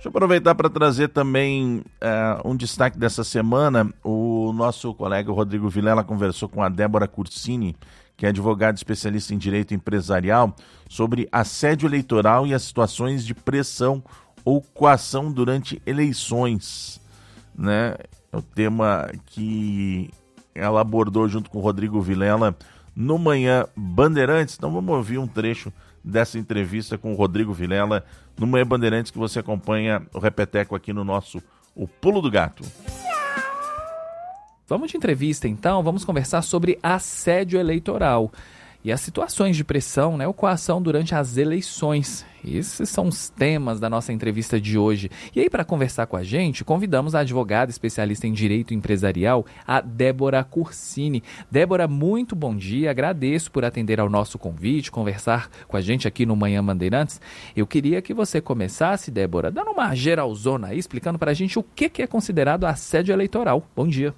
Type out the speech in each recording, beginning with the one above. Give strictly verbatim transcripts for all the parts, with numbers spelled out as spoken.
Deixa eu aproveitar para trazer também uh, um destaque dessa semana. O nosso colega Rodrigo Vilela conversou com a Débora Cursini, que é advogada especialista em direito empresarial, sobre assédio eleitoral e as situações de pressão ou coação durante eleições, né? É o tema que ela abordou junto com o Rodrigo Vilela no Manhã Bandeirantes. Então vamos ouvir um trecho dessa entrevista com o Rodrigo Vilela no Manhã Bandeirantes, que você acompanha o Repeteco aqui no nosso O Pulo do Gato. Vamos de entrevista então, vamos conversar sobre assédio eleitoral e as situações de pressão, né, ou coação durante as eleições. Esses são os temas da nossa entrevista de hoje. E aí, para conversar com a gente, convidamos a advogada especialista em direito empresarial, a Débora Cursini. Débora, muito bom dia, agradeço por atender ao nosso convite, conversar com a gente aqui no Manhã Bandeirantes. Eu queria que você começasse, Débora, dando uma geralzona aí, explicando para a gente o que é considerado assédio eleitoral. Bom dia.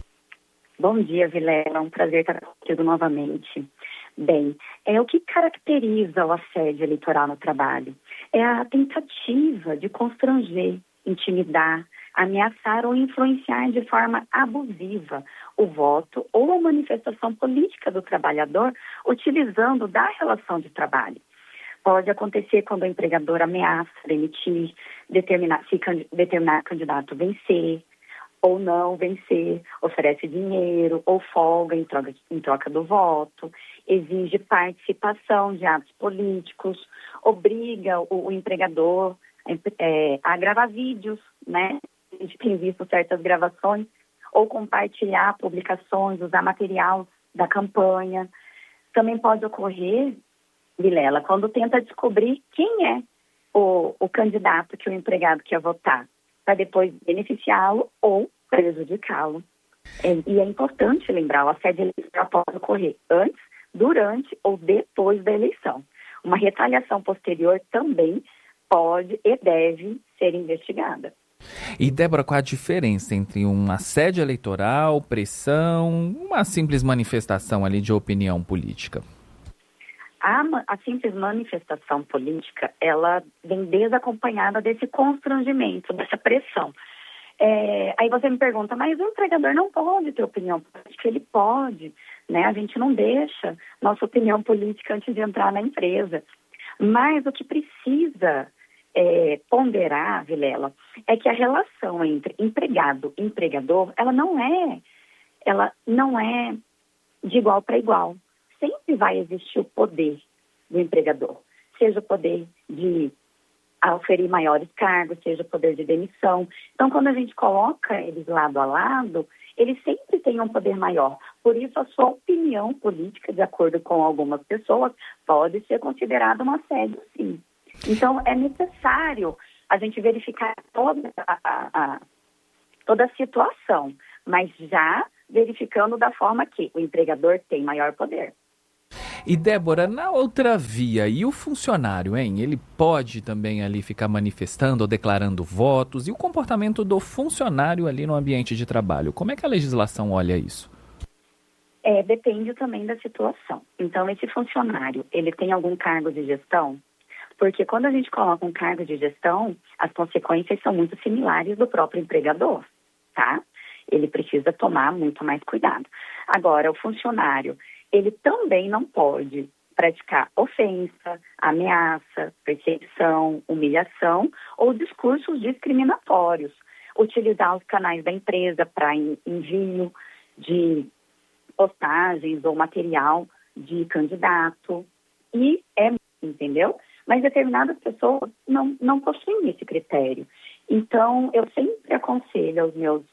Bom dia, Vilela. É um prazer estar contigo novamente. Bem, é o que caracteriza o assédio eleitoral no trabalho. É a tentativa de constranger, intimidar, ameaçar ou influenciar de forma abusiva o voto ou a manifestação política do trabalhador utilizando da relação de trabalho. Pode acontecer quando o empregador ameaça demitir, determinar, se determinar candidato vencer, ou não vencer, oferece dinheiro ou folga em troca, em troca do voto, exige participação de atos políticos, obriga o, o empregador é, a gravar vídeos, né? A gente tem visto certas gravações, ou compartilhar publicações, usar material da campanha. Também pode ocorrer, Vilela, quando tenta descobrir quem é o, o candidato que o empregado quer votar, para depois beneficiá-lo ou prejudicá-lo. É, e é importante lembrar, o assédio eleitoral pode ocorrer antes, durante ou depois da eleição. Uma retaliação posterior também pode e deve ser investigada. E, Débora, qual a diferença entre um assédio eleitoral, pressão, uma simples manifestação ali de opinião política? A, a simples manifestação política, ela vem desacompanhada desse constrangimento, dessa pressão. É, aí você me pergunta, mas o empregador não pode ter opinião política? Ele pode, né? A gente não deixa nossa opinião política antes de entrar na empresa. Mas o que precisa é, ponderar, Vilela, é que a relação entre empregado e empregador, ela não é, ela não é de igual para igual. Sempre vai existir o poder do empregador, seja o poder de oferir maiores cargos, seja o poder de demissão. Então, quando a gente coloca eles lado a lado, eles sempre têm um poder maior. Por isso, a sua opinião política, de acordo com algumas pessoas, pode ser considerada um assédio, sim. Então, é necessário a gente verificar toda a, a, a, toda a situação, mas já verificando da forma que o empregador tem maior poder. E, Débora, na outra via, e o funcionário, hein? Ele pode também ali ficar manifestando ou declarando votos? E o comportamento do funcionário ali no ambiente de trabalho? Como é que a legislação olha isso? É, depende também da situação. Então, esse funcionário, ele tem algum cargo de gestão? Porque quando a gente coloca um cargo de gestão, as consequências são muito similares do próprio empregador, tá? Ele precisa tomar muito mais cuidado. Agora, o funcionário, ele também não pode praticar ofensa, ameaça, perseguição, humilhação ou discursos discriminatórios. Utilizar os canais da empresa para envio de postagens ou material de candidato. E é, entendeu? Mas determinadas pessoas não, não possuem esse critério. Então, eu sempre aconselho aos meus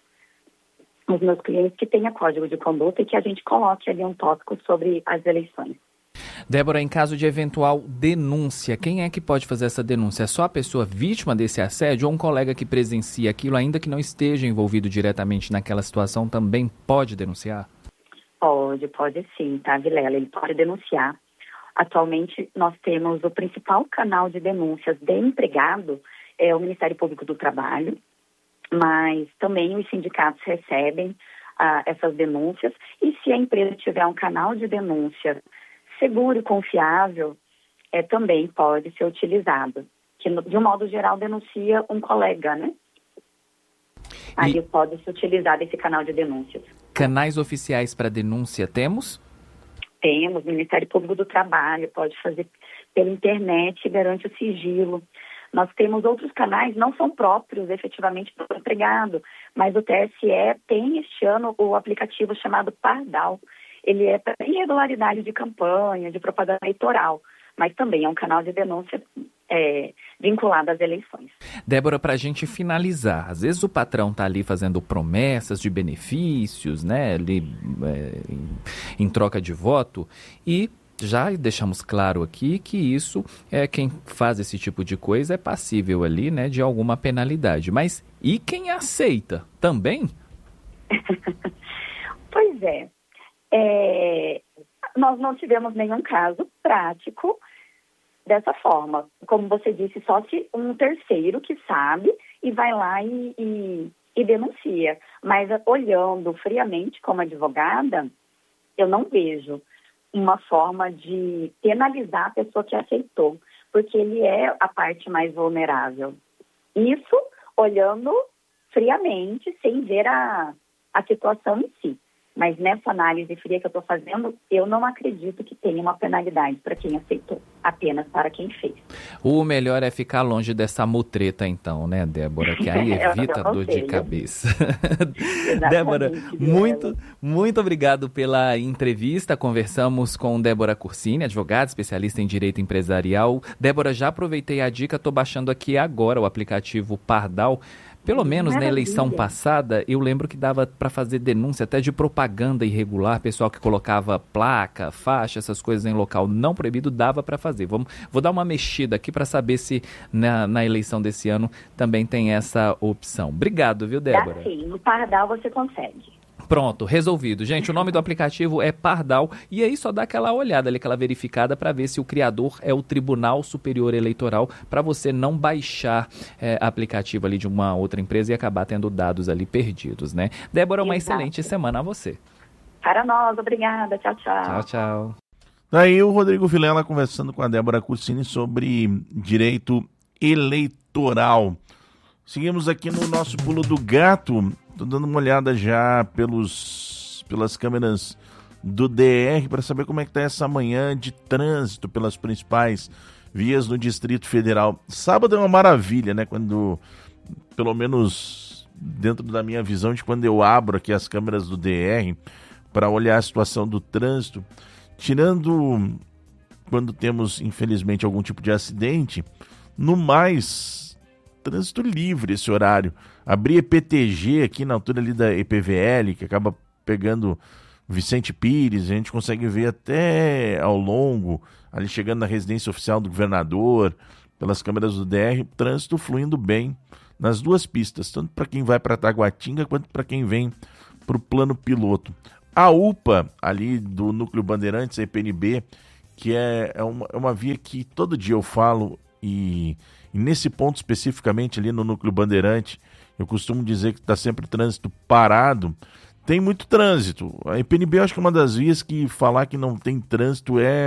os meus clientes que tenha código de conduta e que a gente coloque ali um tópico sobre as eleições. Débora, em caso de eventual denúncia, quem é que pode fazer essa denúncia? É só a pessoa vítima desse assédio ou um colega que presencia aquilo, ainda que não esteja envolvido diretamente naquela situação, também pode denunciar? Pode, pode sim, tá, Vilela? Ele pode denunciar. Atualmente, nós temos o principal canal de denúncias de empregado, é o Ministério Público do Trabalho, mas também os sindicatos recebem ah, essas denúncias, e se a empresa tiver um canal de denúncia seguro e confiável, é, também pode ser utilizado. que de um modo geral denuncia um colega, né? Aí e... pode se utilizar desse canal de denúncias. Canais oficiais para denúncia temos? Temos, o Ministério Público do Trabalho pode fazer pela internet, garante o sigilo. Nós temos outros canais, não são próprios efetivamente para o empregado, mas o T S E tem este ano o aplicativo chamado Pardal. Ele é para irregularidade de campanha, de propaganda eleitoral, mas também é um canal de denúncia é, vinculado às eleições. Débora, para a gente finalizar, às vezes o patrão está ali fazendo promessas de benefícios, né, ali, é, em, em troca de voto, e já deixamos claro aqui que isso, é quem faz esse tipo de coisa é passível ali, né, de alguma penalidade. Mas e quem aceita também? Pois é. é. Nós não tivemos nenhum caso prático dessa forma. Como você disse, só se um terceiro que sabe e vai lá e, e, e denuncia. Mas olhando friamente como advogada, eu não vejo uma forma de penalizar a pessoa que aceitou, porque ele é a parte mais vulnerável. Isso olhando friamente, sem ver a, a situação em si. Mas nessa análise fria que eu estou fazendo, eu não acredito que tenha uma penalidade para quem aceitou, apenas para quem fez. O melhor é ficar longe dessa mutreta então, né, Débora? Que aí evita dor de cabeça. Débora, muito, muito obrigado pela entrevista. Conversamos com Débora Cursini, advogada, especialista em direito empresarial. Débora, já aproveitei a dica, estou baixando aqui agora o aplicativo Pardal. Pelo menos Maravilha. Na eleição passada, eu lembro que dava para fazer denúncia até de propaganda irregular, pessoal que colocava placa, faixa, essas coisas em local não proibido, dava para fazer. Vamos, vou dar uma mexida aqui para saber se na, na eleição desse ano também tem essa opção. Obrigado, viu, Débora? É sim, no Pardal você consegue. Pronto, resolvido. Gente, o nome do aplicativo é Pardal e aí só dá aquela olhada ali, aquela verificada para ver se o criador é o Tribunal Superior Eleitoral, para você não baixar é, aplicativo ali de uma outra empresa e acabar tendo dados ali perdidos, né? Débora, uma Exato. Excelente semana a você. Para nós, obrigada. Tchau, tchau. Tchau, tchau. Daí o Rodrigo Vilela conversando com a Débora Cursini sobre direito eleitoral. Seguimos aqui no nosso Pulo do Gato. Estou dando uma olhada já pelos, pelas câmeras do D R para saber como é que está essa manhã de trânsito pelas principais vias no Distrito Federal. Sábado é uma maravilha, né? Quando, pelo menos dentro da minha visão, de quando eu abro aqui as câmeras do D R para olhar a situação do trânsito, tirando quando temos, infelizmente, algum tipo de acidente, no mais, trânsito livre esse horário. Abri E P T G aqui na altura ali da E P V L, que acaba pegando Vicente Pires, a gente consegue ver até ao longo, ali chegando na residência oficial do governador, pelas câmeras do D R, trânsito fluindo bem nas duas pistas, tanto para quem vai para Taguatinga quanto para quem vem para o plano piloto. A U P A, ali do Núcleo Bandeirantes, a E P N B, que é, é, uma, é uma via que todo dia eu falo, e, e nesse ponto especificamente ali no Núcleo Bandeirante, eu costumo dizer que está sempre trânsito parado. Tem muito trânsito. A E P N B eu acho que é uma das vias que falar que não tem trânsito é,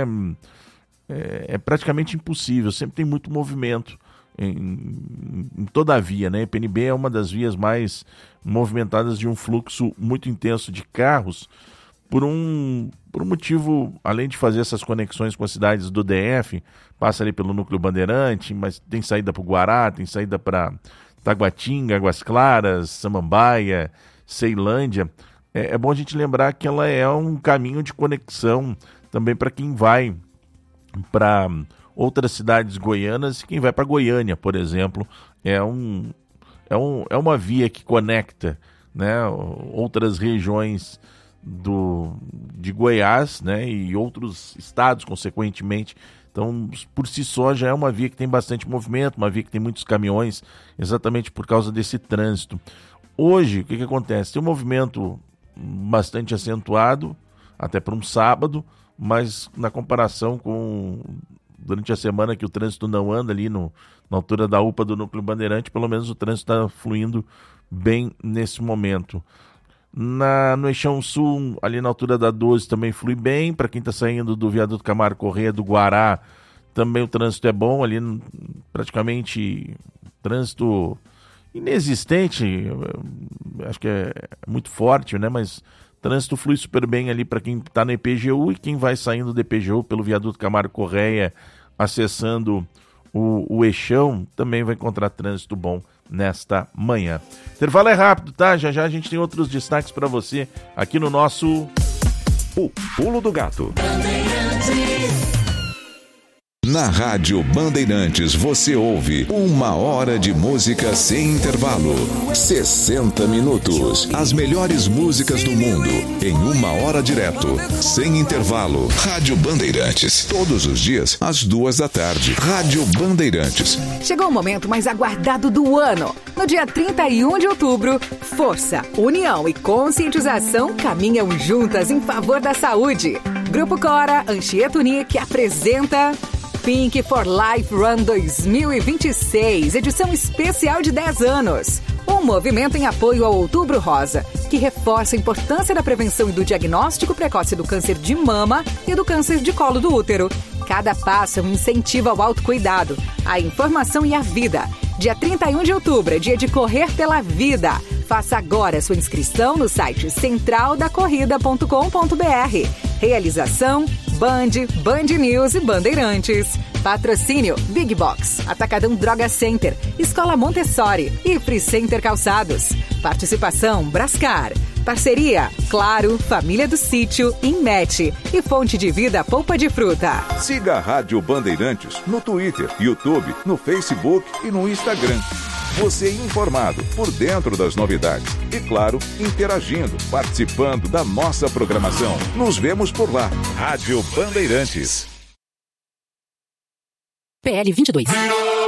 é, é praticamente impossível. Sempre tem muito movimento em, em toda a via, né? A E P N B é uma das vias mais movimentadas, de um fluxo muito intenso de carros, por um, por um motivo, além de fazer essas conexões com as cidades do D F, passa ali pelo Núcleo Bandeirante, mas tem saída para o Guará, tem saída para Taguatinga, Águas Claras, Samambaia, Ceilândia. É, é bom a gente lembrar que ela é um caminho de conexão também para quem vai para outras cidades goianas e quem vai para Goiânia, por exemplo. É, um, é, um, é uma via que conecta, né, outras regiões do, de Goiás, né, e outros estados, consequentemente. Então, por si só, já é uma via que tem bastante movimento, uma via que tem muitos caminhões, exatamente por causa desse trânsito. Hoje, o que, que acontece? Tem um movimento bastante acentuado, até para um sábado, mas na comparação com durante a semana que o trânsito não anda ali no, na altura da U P A do Núcleo Bandeirante, pelo menos o trânsito está fluindo bem nesse momento. Na, no Eixão Sul, ali na altura da doze, também flui bem. Para quem está saindo do Viaduto Camargo Corrêa, do Guará, também o trânsito é bom, ali praticamente trânsito inexistente, acho que é muito forte, né? Mas trânsito flui super bem ali para quem está no E P G U e quem vai saindo do E P G U pelo viaduto Camargo Correia, acessando o, o Eixão, também vai encontrar trânsito bom nesta manhã. Intervalo é rápido, tá? Já já a gente tem outros destaques para você aqui no nosso O Pulo do Gato. Na Rádio Bandeirantes você ouve uma hora de música sem intervalo. sessenta minutos. As melhores músicas do mundo em uma hora direto, sem intervalo. Rádio Bandeirantes. Todos os dias, às duas da tarde. Rádio Bandeirantes. Chegou o momento mais aguardado do ano. No dia trinta e um de outubro, força, união e conscientização caminham juntas em favor da saúde. Grupo Cora Anchieta Unique apresenta Pink for Life Run dois mil e vinte e seis, edição especial de dez anos. Um movimento em apoio ao Outubro Rosa, que reforça a importância da prevenção e do diagnóstico precoce do câncer de mama e do câncer de colo do útero. Cada passo é um incentivo ao autocuidado, à informação e à vida. Dia trinta e um de outubro é dia de correr pela vida. Faça agora sua inscrição no site central da corrida ponto com ponto b r. Realização Band, Band News e Bandeirantes. Patrocínio Big Box, Atacadão Droga Center, Escola Montessori e Free Center Calçados. Participação Brascar. Parceria Claro, Família do Sítio, Inmet e Fonte de Vida Polpa de Fruta. Siga a Rádio Bandeirantes no Twitter, YouTube, no Facebook e no Instagram. Você informado, por dentro das novidades. E claro, interagindo, participando da nossa programação. Nos vemos por lá. Rádio Bandeirantes. P L vinte e dois.